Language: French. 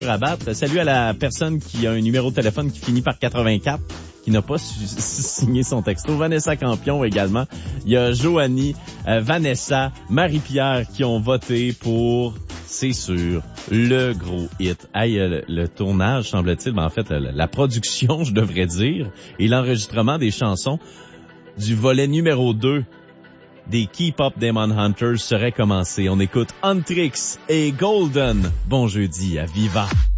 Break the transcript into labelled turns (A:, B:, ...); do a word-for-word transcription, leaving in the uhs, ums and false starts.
A: à battre. Salut à la personne qui a un numéro de téléphone qui finit par quatre-vingt-quatre, qui n'a pas su- signé son texto. Vanessa Campion également. Il y a Joanie, euh, Vanessa, Marie-Pierre qui ont voté pour, c'est sûr, le gros hit. Hey, euh, le, le tournage, semble-t-il, ben en fait, la, la production, je devrais dire, et l'enregistrement des chansons du volet numéro deux des Keep Up Demon Hunters serait commencé. On écoute Huntrix et Golden. Bon jeudi à Viva.